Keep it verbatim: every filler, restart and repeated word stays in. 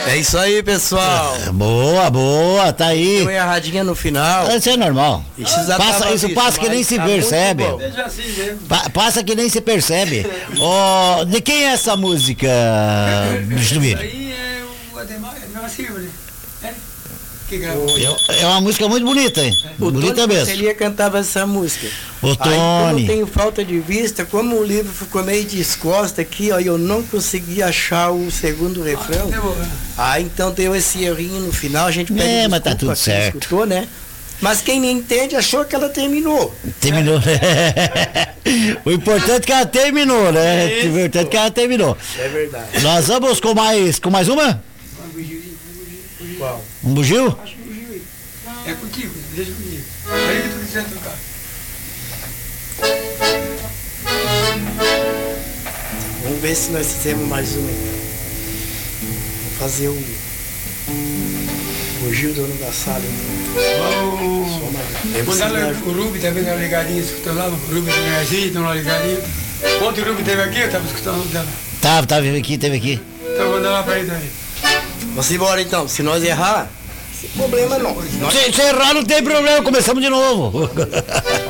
É isso aí, pessoal. É, boa, boa, tá aí. Deu uma erradinha no final. Isso é normal. Isso, passa, isso passa que nem se percebe. Pa, passa que nem se percebe. Oh, de quem é essa música, Justumir? Aí é o Ademar, Ademar Silva, né? É? Que gravou. É, é uma música muito bonita, hein? O Bonita Tony mesmo. Ele cantava essa música. O Aí, como eu Tony. tenho falta de vista, como o livro ficou meio descosta aqui, ó, eu não consegui achar o segundo refrão. Ah, então deu esse errinho no final, a gente pede É, mas tá desculpa tudo quem certo. escutou, né? Mas quem não entende achou que ela terminou. Terminou. O importante é que ela terminou, né? O importante é que ela terminou. É verdade. Nós vamos com mais, com mais uma? Qual? Um bugio? Acho que fugiu aí. É contigo, deixa comigo. Aí que tu quiser tocar. Vamos ver se nós fizemos mais uma. Vamos fazer o. O Gil dono da sala. Quando o Rubi também estava ligadinho, escutando lá, o Rubi também é assim, estão lá ligadinho. Ontem o Rubi esteve aqui, eu estava escutando dela. Tava, tava aqui, teve aqui. Então vou dar lá para ele também. Vamos embora então, se nós errar, sem problema não. Se, se errar não tem problema, começamos de novo.